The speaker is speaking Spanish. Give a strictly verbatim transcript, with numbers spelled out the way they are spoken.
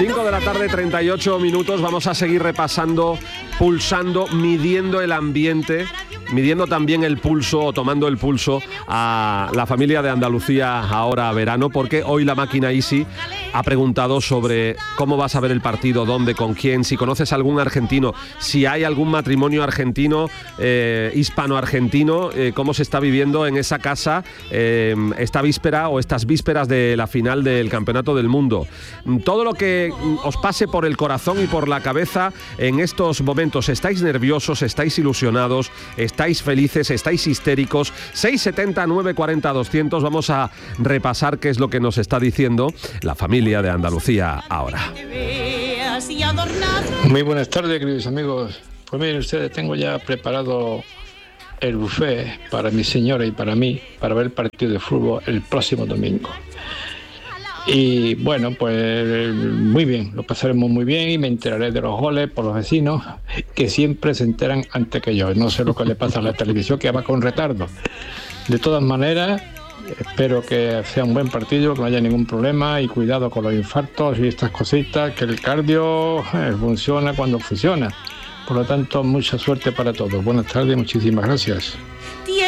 cinco de la tarde, treinta y ocho minutos. Vamos a seguir repasando, pulsando, midiendo el ambiente, midiendo también el pulso, o tomando el pulso a la familia de Andalucía ahora verano, porque hoy la máquina Easy ha preguntado sobre cómo vas a ver el partido, dónde, con quién, si conoces algún argentino, si hay algún matrimonio argentino, eh, hispano-argentino, eh, cómo se está viviendo en esa casa eh, esta víspera o estas vísperas de la final del Campeonato del Mundo. Todo lo que os pase por el corazón y por la cabeza en estos momentos. ¿Estáis nerviosos? ¿Estáis ilusionados? ¿Estáis felices? ¿Estáis histéricos? seis setenta, nueve cuarenta, doscientos. Vamos a repasar qué es lo que nos está diciendo la familia de Andalucía ahora. Muy buenas tardes, queridos amigos. Pues miren ustedes, tengo ya preparado el buffet para mi señora y para mí para ver el partido de fútbol el próximo domingo. Y bueno, pues muy bien, lo pasaremos muy bien y me enteraré de los goles por los vecinos, que siempre se enteran antes que yo. No sé lo que le pasa a la televisión, que va con retardo. De todas maneras, espero que sea un buen partido, que no haya ningún problema, y cuidado con los infartos y estas cositas, que el cardio eh, funciona cuando funciona. Por lo tanto, mucha suerte para todos. Buenas tardes, muchísimas gracias.